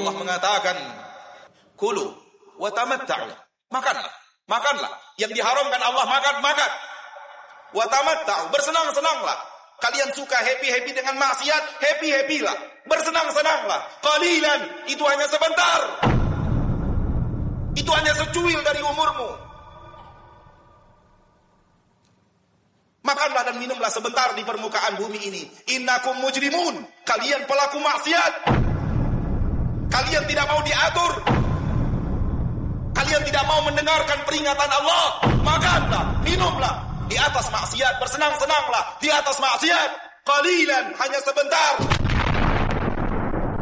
Allah mengatakan, kulu wa tamatta'u. Makanlah. Yang diharamkan Allah makan. Wa tamatta'u, bersenang-senanglah. Kalian suka happy dengan maksiat, happy-lah. Bersenang-senanglah. Qalilan, itu hanya sebentar. Itu hanya secuil dari umurmu. Makanlah dan minumlah sebentar di permukaan bumi ini. Innakum mujrimun, kalian pelaku maksiat. Kalian tidak mau diatur. Kalian tidak mau mendengarkan peringatan Allah. Makanlah, minumlah. Di atas maksiat, bersenang-senanglah. Di atas maksiat. Qalilan, hanya sebentar.